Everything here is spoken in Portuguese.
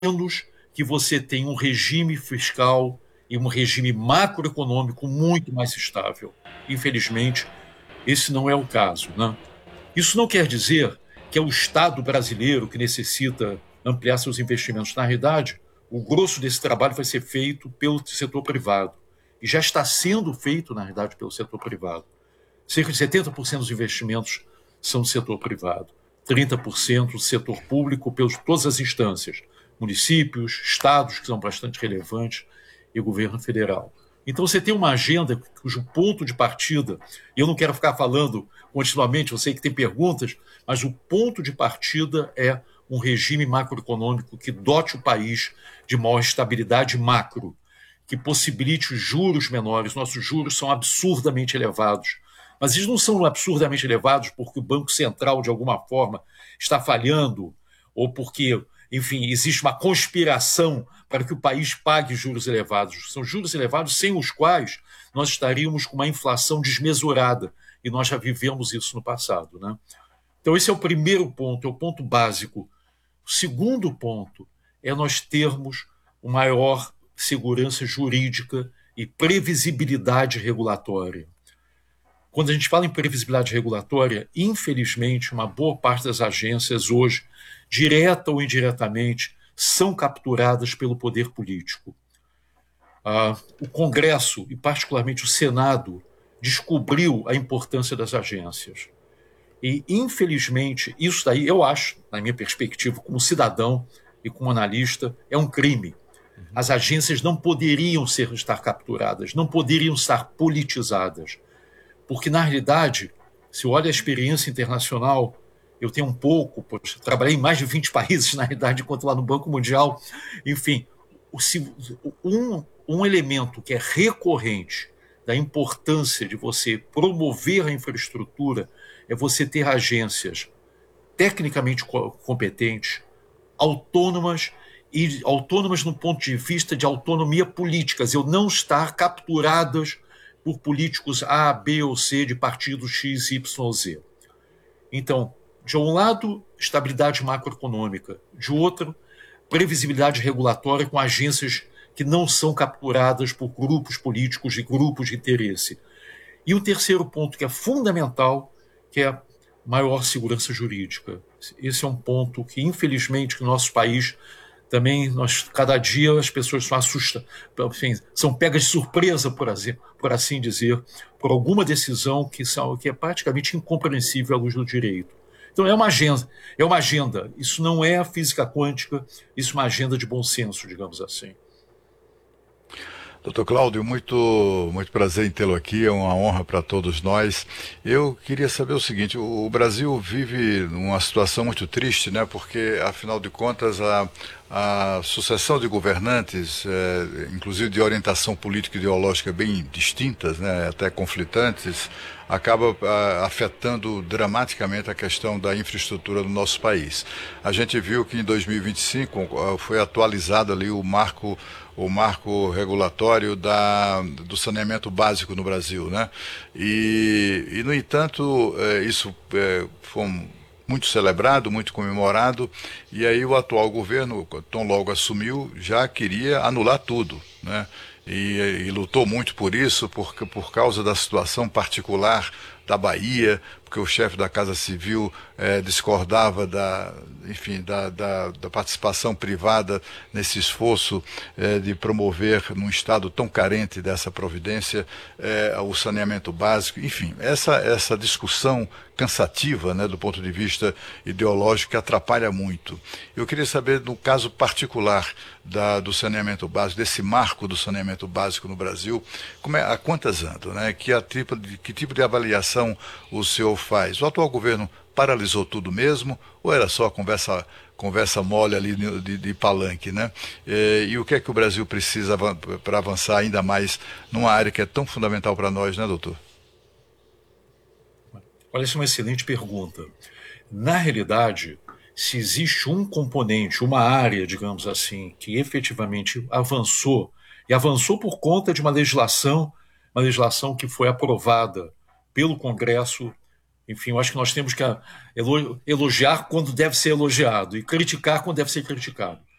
menos que você tenha um regime fiscal e um regime macroeconômico muito mais estável. Infelizmente, esse não é o caso, né? Isso não quer dizer que é o Estado brasileiro que necessita ampliar seus investimentos. Na realidade, o grosso desse trabalho vai ser feito pelo setor privado. E já está sendo feito, na realidade, pelo setor privado. Cerca de 70% dos investimentos são do setor privado, 30% do setor público, pelas todas as instâncias, municípios, estados, que são bastante relevantes, e governo federal. Então você tem uma agenda cujo ponto de partida, e eu não quero ficar falando continuamente, eu sei que tem perguntas, mas o ponto de partida é um regime macroeconômico que dote o país de maior estabilidade macro, que possibilite os juros menores. Nossos juros são absurdamente elevados, mas eles não são absurdamente elevados porque o Banco Central, de alguma forma, está falhando, ou porque, enfim, existe uma conspiração para que o país pague juros elevados. São juros elevados sem os quais nós estaríamos com uma inflação desmesurada, e nós já vivemos isso no passado, né? Então esse é o primeiro ponto, é o ponto básico. O segundo ponto é nós termos uma maior segurança jurídica e previsibilidade regulatória. Quando a gente fala em previsibilidade regulatória, infelizmente, uma boa parte das agências hoje, direta ou indiretamente, são capturadas pelo poder político. O Congresso, e particularmente o Senado, descobriu a importância das agências. E, infelizmente, isso daí, eu acho, na minha perspectiva, como cidadão e como analista, é um crime. As agências não poderiam estar capturadas, não poderiam estar politizadas. Porque, na realidade, se olha a experiência internacional, eu tenho um pouco, trabalhei em mais de 20 países, na realidade, enquanto lá no Banco Mundial. Enfim, um elemento que é recorrente da importância de você promover a infraestrutura é você ter agências tecnicamente competentes, autônomas, e autônomas no ponto de vista de autonomia política, eu não estar capturadas por políticos A, B ou C de partidos X, Y, Z. Então, de um lado, estabilidade macroeconômica, de outro, previsibilidade regulatória com agências que não são capturadas por grupos políticos e grupos de interesse. E o terceiro ponto, que é fundamental, que é a maior segurança jurídica. Esse é um ponto que, infelizmente, no nosso país também, cada dia as pessoas são assustadas, enfim, são pegas de surpresa, por assim dizer, por alguma decisão que é praticamente incompreensível à luz do direito. Então é uma agenda. Isso não é a física quântica, isso é uma agenda de bom senso, digamos assim. Doutor Cláudio, muito prazer em tê-lo aqui, é uma honra para todos nós. Eu queria saber o seguinte, o Brasil vive uma situação muito triste, né? Porque, afinal de contas, a sucessão de governantes, inclusive de orientação política e ideológica bem distintas, né? Até conflitantes, acaba afetando dramaticamente a questão da infraestrutura do nosso país. A gente viu que em 2025 foi atualizado ali o marco regulatório do saneamento básico no Brasil, né? E no entanto, isso foi muito celebrado, muito comemorado, e aí o atual governo, tão logo assumiu, já queria anular tudo, né? E lutou muito por isso, por causa da situação particular da Bahia, porque o chefe da Casa Civil discordava da participação privada nesse esforço de promover num estado tão carente dessa providência o saneamento básico. Enfim, essa discussão cansativa, né, do ponto de vista ideológico, que atrapalha muito. Eu queria saber, no caso particular do saneamento básico, desse marco do saneamento básico no Brasil, a quantas andam, né? Que tipo de avaliação o senhor faz? O atual governo paralisou tudo mesmo, ou era só conversa mole ali de palanque, né? E o que é que o Brasil precisa para avançar ainda mais numa área que é tão fundamental para nós, né, doutor? Olha, essa é uma excelente pergunta. Na realidade, se existe um componente, uma área, digamos assim, que efetivamente avançou, e avançou por conta de uma legislação que foi aprovada pelo Congresso. Enfim, eu acho que nós temos que elogiar quando deve ser elogiado e criticar quando deve ser criticado.